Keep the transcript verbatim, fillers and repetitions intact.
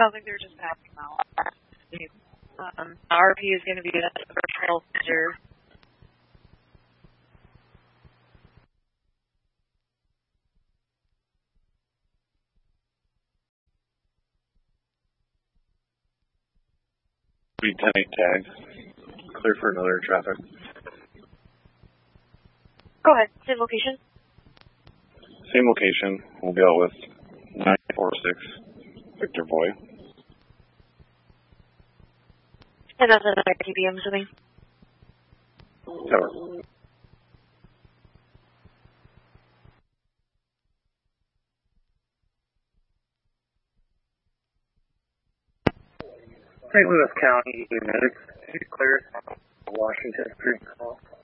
sounds like they're just passing out. Um, R P is going to be a virtual measure. Be ten eight tag. Clear for another traffic. Go ahead. Same location? Same location. We'll be out with nine four six Victor Boy. And that's another T B M, assuming? Tower. Saint Louis County units, clear Washington Street call.